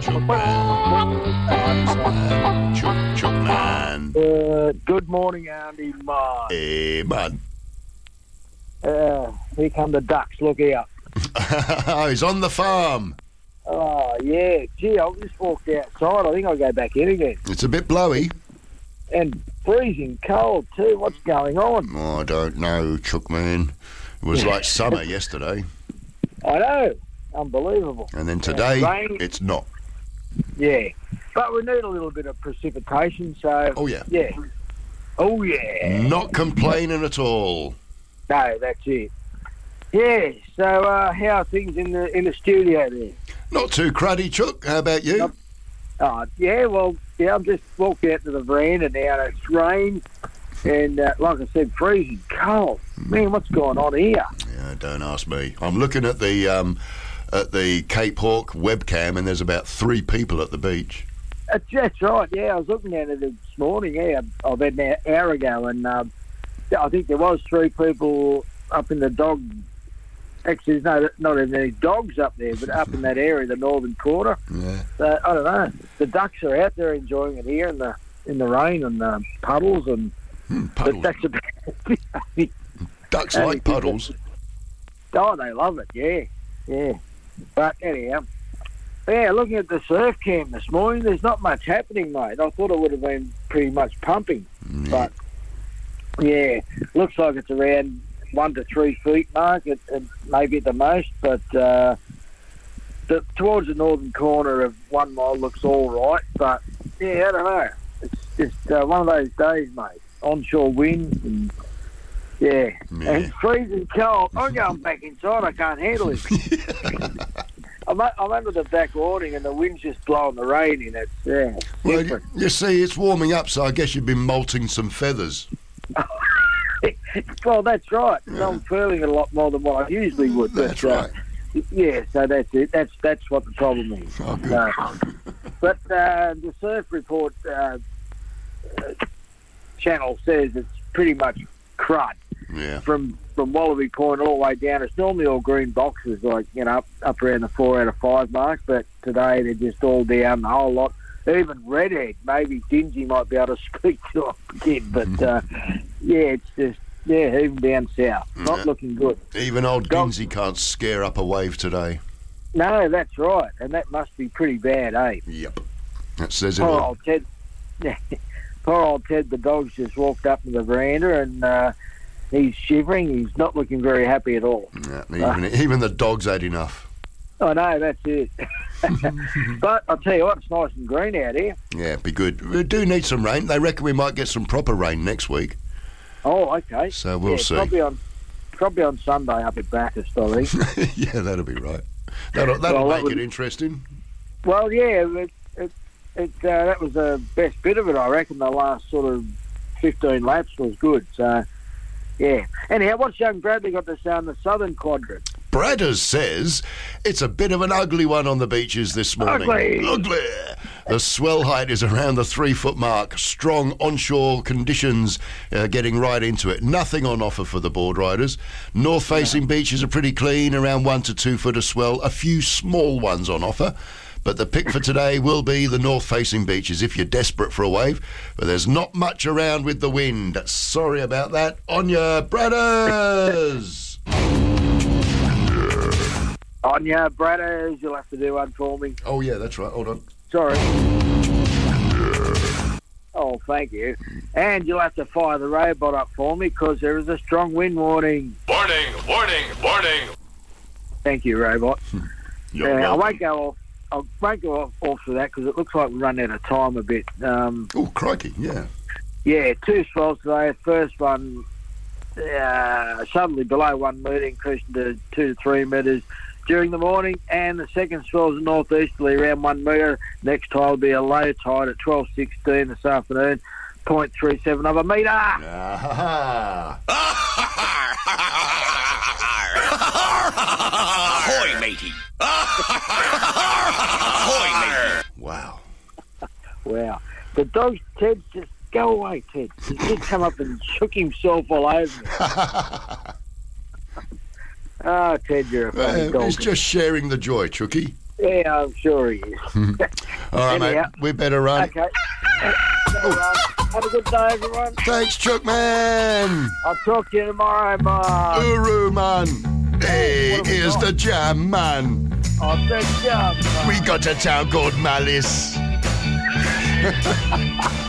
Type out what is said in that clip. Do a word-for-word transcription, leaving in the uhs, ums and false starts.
Chook man. Chook, chook man. Uh, good morning, Andy. Man. Hey, man. Uh, here come the ducks. Look out. He's on the farm. Oh, yeah. Gee, I just walked outside. I think I'll go back in again. It's a bit blowy. And freezing cold, too. What's going on? Oh, I don't know, Chook man. It was like summer yesterday. I know. Unbelievable. And then today, Uh, rain. it's not. Yeah. But we need a little bit of precipitation, so... Oh, yeah. Yeah. Oh, yeah. Not complaining at all. No, that's it. Yeah, so uh, how are things in the in the studio there? Not too cruddy, Chook. How about you? Not- Oh, yeah, well, yeah, I'm just walked out to the veranda now. It's rain and, uh, like I said, freezing cold. Man, what's going on here? Yeah, don't ask me. I'm looking at the um, at the Cape Hawk webcam, and there's about three people at the beach. That's, that's right, yeah. I was looking at it this morning, yeah, about an hour ago, and um, I think there was three people up in the dog... Actually, there's no, not even any dogs up there, but up in that area, the northern quarter. Yeah. So, I don't know. The ducks are out there enjoying it here in the in the rain and um, puddles, and Hmm, but puddles. that's about it. Ducks Only like puddles. Oh, they love it, yeah, yeah. But anyhow, yeah, looking at the surf cam this morning, there's not much happening, mate. I thought it would have been pretty much pumping, Yeah. but yeah, looks like it's around one to three feet mark, at, at maybe at the most. But uh, the, towards the northern corner of One Mile looks all right. But yeah, I don't know. It's just uh, one of those days, mate. Onshore wind and yeah, Yeah. and freezing cold. I'm going back inside. I can't handle it. I'm, I'm under the back awning and the wind's just blowing the rain in. It's yeah. it's Well, you, different. you see, it's warming up, so I guess you've been molting some feathers. Well, that's right. I'm feeling it a lot more than what I usually would. But, That's right. Uh, yeah, so that's it. That's that's what the problem is. Oh, good. Uh, but uh, the surf report uh, uh, channel says it's pretty much crud Yeah. from from Wallaby Point all the way down. It's normally all green boxes, like you know, up, up around the four out of five mark. But today they're just all down the whole lot. Even Redhead, maybe Dingy might be able to speak to him again. But uh, yeah, it's just yeah, even down south, not Yeah. looking good. Even old Go- Ginsey can't scare up a wave today. No, that's right, and that must be pretty bad, eh? Yep. That says it Poor all. old Ted. Poor old Ted. The dog's just walked up to the veranda and uh, he's shivering. He's not looking very happy at all. Yeah, even, even the dog's had enough. I know, that's it. But I'll tell you what, it's nice and green out here. Yeah, be good. We do need some rain. They reckon we might get some proper rain next week. Oh, okay. So we'll yeah, see. Probably on, probably on Sunday up at Bathurst, I think. Yeah, that'll be right. That'll, that'll Well, that make would- it interesting. Well, yeah, it, it, it, uh, that was the best bit of it, I reckon. The last sort of fifteen laps was good. So, yeah. Anyhow, what's young Bradley got to say on the southern quadrant? Bradders says it's a bit of an ugly one on the beaches this morning. Ugly. Ugly. The swell height is around the three-foot mark. Strong onshore conditions uh, getting right into it. Nothing on offer for the board riders. North-facing beaches are pretty clean, around one to two foot of swell. A few small ones on offer. But the pick for today will be the north-facing beaches if you're desperate for a wave. But there's not much around with the wind. Sorry about that. On your Bradders! On your Bradders, you'll have to do one for me. Oh, yeah, that's right. Hold on. Sorry. Oh, thank you. And you'll have to fire the robot up for me because there is a strong wind warning. Warning, warning, warning. Thank you, robot. You're Yeah, I welcome. won't go off. I won't go off, off for that because it looks like we're running out of time a bit. Um, Oh, crikey, yeah. yeah, two swells today. First one uh, suddenly below one metre, increasing to two to three metres during the morning, and the second swell is northeasterly around one metre. Next tide will be a low tide at twelve sixteen this afternoon, zero point three seven of a metre. Ah, Ahoy, matey. Ahoy, matey. wow. Wow. The dog's Ted just go away, Ted. He's just come up and shook himself all over me. Oh, Ted, you're a funny Uh, dog. he's just sharing the joy, Chucky. Yeah, I'm sure he is. All right, Anyhow. mate. We better run. Okay. So, um, have a good day, everyone. Thanks, Chuck man. I'll talk to you tomorrow, Mark. Uru man. Hey, What have we here's got? the jam man. I'll send you. We got a town called Malice.